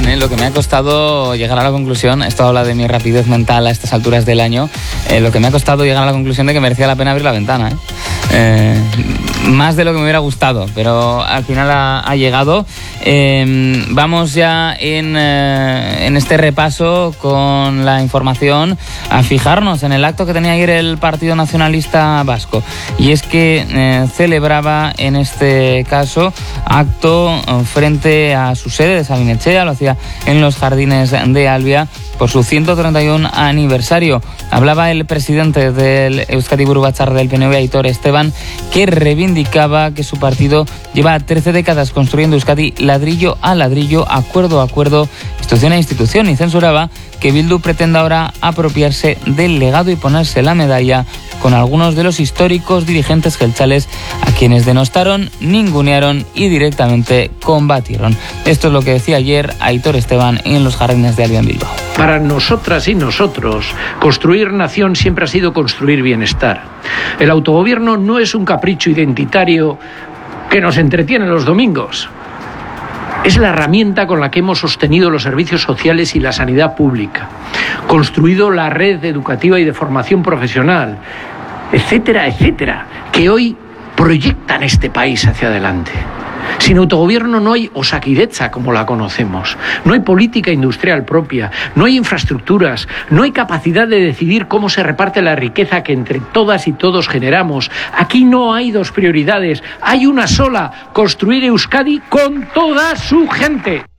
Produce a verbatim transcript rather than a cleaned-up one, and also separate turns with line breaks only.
bien, ¿eh? Lo que me ha costado llegar a la conclusión, esto habla de mi rapidez mental a estas alturas del año, eh, lo que me ha costado llegar a la conclusión de que merecía la pena abrir la ventana, ¿eh? Eh, más de lo que me hubiera gustado, pero al final ha, ha llegado. Eh, vamos ya en, eh, en este repaso con la información a fijarnos en el acto que tenía ayer el Partido Nacionalista Vasco, y es que eh, celebraba en este caso acto frente a su sede de Sabinetxea, lo hacía en los jardines de Albia por su ciento treinta y uno aniversario. Hablaba el presidente del Euskadi Buru Batzar del P N V, Aitor Esteban, que reivindicaba que su partido lleva trece décadas construyendo Euskadi ladrillo a ladrillo, acuerdo a acuerdo, institución a institución, y censuraba que Bildu pretenda ahora apropiarse del legado y ponerse la medalla con algunos de los históricos dirigentes jeltzales a quienes denostaron, ningunearon y directamente combatieron. Esto es lo que decía ayer Aitor Esteban en los jardines de Albia en Bilbao.
Para nosotras y nosotros, construir nación siempre ha sido construir bienestar. El autogobierno no es un capricho identitario que nos entretiene los domingos. Es la herramienta con la que hemos sostenido los servicios sociales y la sanidad pública, construido la red educativa y de formación profesional, etcétera, etcétera, que hoy proyectan este país hacia adelante. Sin autogobierno no hay Osakidetza como la conocemos, no hay política industrial propia, no hay infraestructuras, no hay capacidad de decidir cómo se reparte la riqueza que entre todas y todos generamos. Aquí no hay dos prioridades, hay una sola: construir Euskadi con toda su gente.